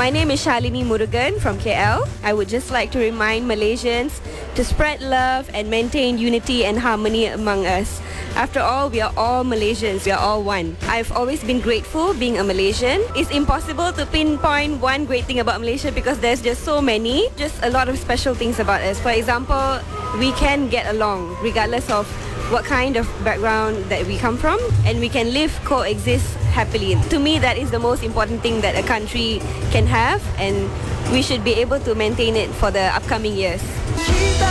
My name is Shalini Murugan from KL. I would just like to remind Malaysians to spread love and maintain unity and harmony among us. After all, we are all Malaysians. We are all one. I've always been grateful being a Malaysian. It's impossible to pinpoint one great thing about Malaysia because there's just so many. Just a lot of special things about us. For example, we can get along regardless of what kind of background that we come from, and we can coexist happily. To me, that is the most important thing that a country can have, and we should be able to maintain it for the upcoming years.